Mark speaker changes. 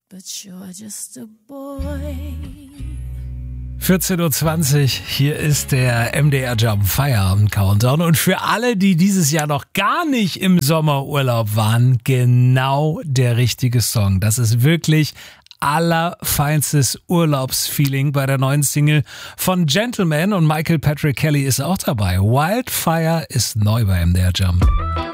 Speaker 1: but you're just a boy.
Speaker 2: 14.20 Uhr, hier ist der MDR Jump Feierabend Countdown. Und für alle, die dieses Jahr noch gar nicht im Sommerurlaub waren, genau der richtige Song. Das ist wirklich allerfeinstes Urlaubsfeeling bei der neuen Single von Gentleman, und Michael Patrick Kelly ist auch dabei. Wildfire ist neu bei MDR Jump.